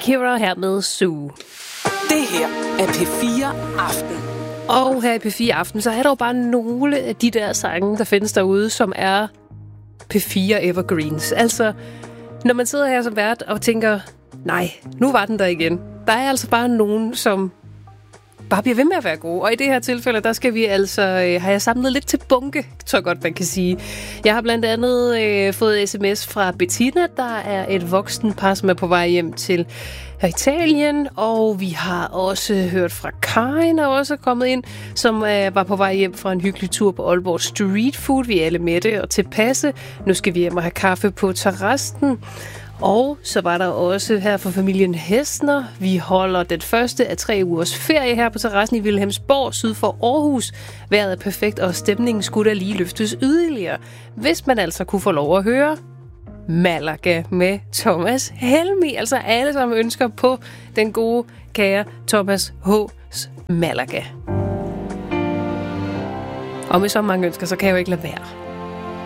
Shakira her med Sue. Det her er P4 Aften. Og her i P4 Aften, så er der jo bare nogle af de der sange, der findes derude, som er P4 Evergreens. Altså, når man sidder her som vært og tænker, nej, nu var den der igen. Der er altså bare nogen, som bare bliver ved med at være gode. Og i det her tilfælde, der skal vi altså, har jeg samlet lidt til bunke, så godt man kan sige. Jeg har blandt andet fået sms fra Bettina, der er et voksen par, som er på vej hjem til Italien. Og vi har også hørt fra Karin, der også er kommet ind, som var på vej hjem fra en hyggelig tur på Aalborg Street Food. Vi er alle med det og tilpasse. Nu skal vi hjem og have kaffe på terrassen. Og så var der også her for familien Hesner. Vi holder den første af 3 ugers ferie her på terrassen i Vilhelmsborg, syd for Aarhus. Vejret er perfekt, og stemningen skulle da lige løftes yderligere, hvis man altså kunne få lov at høre Malaga med Thomas Helmig. Altså alle, som ønsker på den gode, kære Thomas H's Malaga. Og med så mange ønsker, så kan jeg jo ikke lade være.